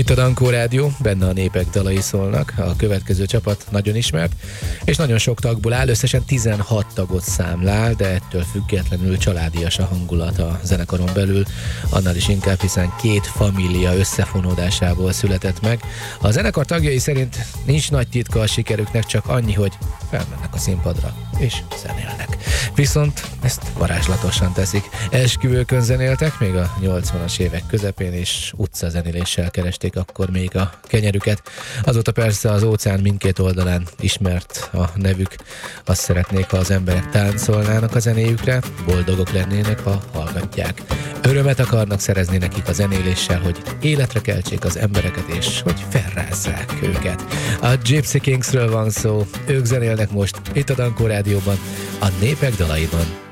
Itt a Dankó Rádió, benne a népek dalai szólnak. A következő csapat nagyon ismert, és nagyon sok tagból áll, összesen 16 tagot számlál, de ettől függetlenül családias a hangulat a zenekaron belül, annál is inkább, hiszen két família összefonódásából született meg. A zenekar tagjai szerint nincs nagy titka a sikerüknek, csak annyi, hogy felmennek a színpadra, és zenélnek. Viszont ezt varázslatosan teszik. Esküvőkön zenéltek, még a 80-as évek közepén, és utcazenéléssel keresték akkor még a kenyerüket. Azóta persze az óceán mindkét oldalán ismert a nevük. Azt szeretnék, ha az emberek táncolnának a zenéjükre, boldogok lennének, ha hallgatják. Örömet akarnak szerezni nekik a zenéléssel, hogy életre keltsék az embereket, és hogy felrázzák őket. A Gypsy Kingsről van szó, ők zenélnek most itt a Dankó Rádióban, a népek dalaiban.